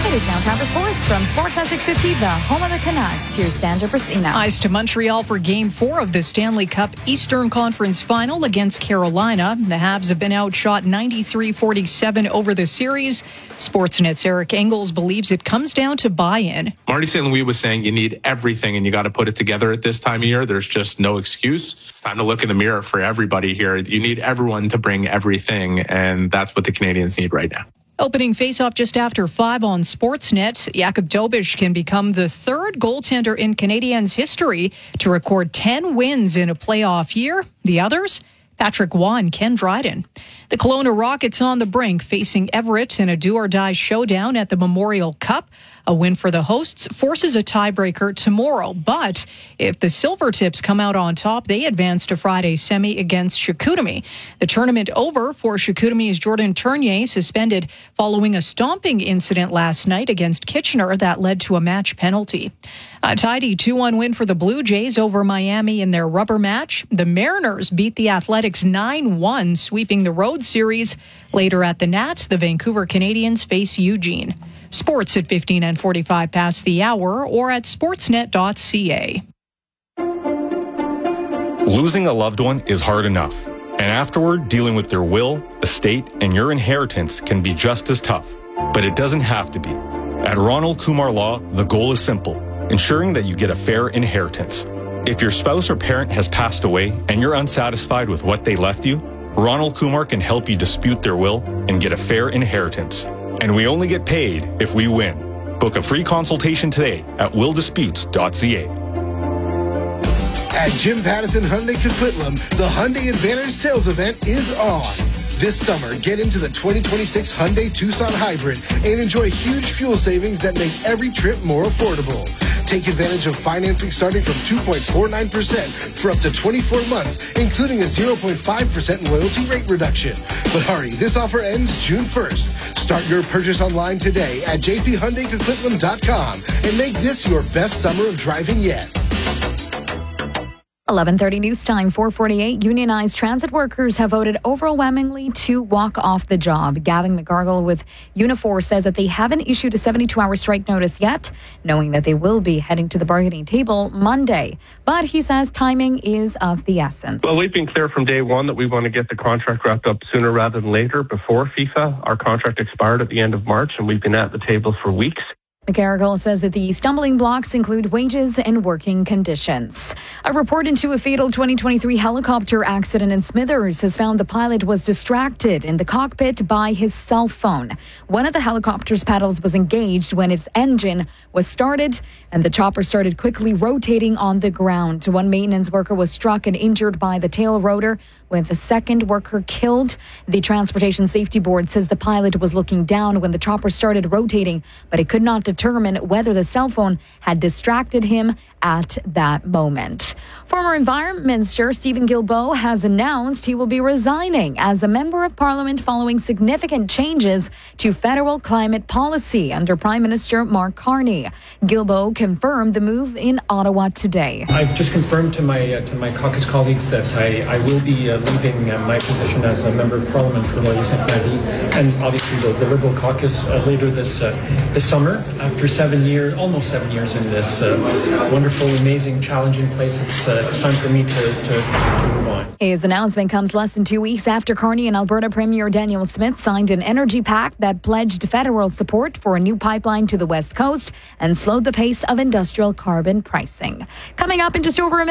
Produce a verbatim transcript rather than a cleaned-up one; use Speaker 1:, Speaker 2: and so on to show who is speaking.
Speaker 1: It is now time for sports from Sportsnet six fifty, the home of the Canucks. Here's Sandra Brasino.
Speaker 2: Ice to Montreal for Game four of the Stanley Cup Eastern Conference Final against Carolina. The Habs have been outshot ninety-three forty-seven over the series. Sportsnet's Eric Engels believes it comes down to buy-in.
Speaker 3: Marty Saint Louis was saying you need everything and you got to put it together at this time of year. There's just no excuse. It's time to look in the mirror for everybody here. You need everyone to bring everything, and that's what the Canadians need right now.
Speaker 2: Opening face-off just after five on Sportsnet, Jakub Dobeš can become the third goaltender in Canadiens history to record ten wins in a playoff year. The others, Patrick Waugh and Ken Dryden. The Kelowna Rockets on the brink, facing Everett in a do-or-die showdown at the Memorial Cup. A win for the hosts forces a tiebreaker tomorrow. But if the Silvertips come out on top, they advance to Friday's semi against Chicoutimi. The tournament over for Chicoutimi's Jordan Tournier, suspended following a stomping incident last night against Kitchener that led to a match penalty. A tidy two one win for the Blue Jays over Miami in their rubber match. The Mariners beat the Athletics nine one, sweeping the road series. Later at the Nats, the Vancouver Canadians face Eugene. Sports at fifteen and forty-five past the hour or at sportsnet dot c a.
Speaker 4: Losing a loved one is hard enough, and afterward, dealing with their will, estate, and your inheritance can be just as tough. But it doesn't have to be. At Ronald Kumar Law, the goal is simple: ensuring that you get a fair inheritance. If your spouse or parent has passed away and you're unsatisfied with what they left you, Ronald Kumar can help you dispute their will and get a fair inheritance. And we only get paid if we win. Book a free consultation today at will disputes dot c a.
Speaker 5: At Jim Pattison Hyundai Coquitlam, the Hyundai Advantage sales event is on. This summer, get into the twenty twenty-six Hyundai Tucson Hybrid and enjoy huge fuel savings that make every trip more affordable. Take advantage of financing starting from two point four nine percent for up to twenty-four months, including a zero point five percent loyalty rate reduction. But hurry, this offer ends June first. Start your purchase online today at j p hyundai coquitlam dot com and make this your best summer of driving yet.
Speaker 1: eleven thirty news time, four forty-eight. Unionized transit workers have voted overwhelmingly to walk off the job. Gavin McGargle with Unifor says that they haven't issued a seventy-two hour strike notice yet, knowing that they will be heading to the bargaining table Monday. But he says timing is of the essence.
Speaker 6: Well, we've been clear from day one that we want to get the contract wrapped up sooner rather than later. Before FIFA, our contract expired at the end of March, and we've been at the table for weeks.
Speaker 1: McGarrigle says that the stumbling blocks include wages and working conditions. A report into a fatal twenty twenty-three helicopter accident in Smithers has found the pilot was distracted in the cockpit by his cell phone. One of the helicopter's paddles was engaged when its engine was started, and the chopper started quickly rotating on the ground. One maintenance worker was struck and injured by the tail rotor, with the second worker killed. The Transportation Safety Board says the pilot was looking down when the chopper started rotating, but it could not determine whether the cell phone had distracted him at that moment. Former Environment Minister Stephen Guilbeault has announced he will be resigning as a member of Parliament following significant changes to federal climate policy under Prime Minister Mark Carney. Guilbeault confirmed the move in Ottawa today.
Speaker 7: I've just confirmed to my uh, to my caucus colleagues that I, I will be uh, leaving uh, my position as a member of Parliament for Loyal Saint Patty, and obviously the, the Liberal caucus uh, later this uh, this summer. After seven years, almost seven years in this uh, wonderful, amazing, challenging place, it's uh, it's time for me to, to, to, to move on.
Speaker 1: His announcement comes less than two weeks after Carney and Alberta Premier Daniel Smith signed an energy pact that pledged federal support for a new pipeline to the West Coast and slowed the pace of industrial carbon pricing. Coming up in just over a minute.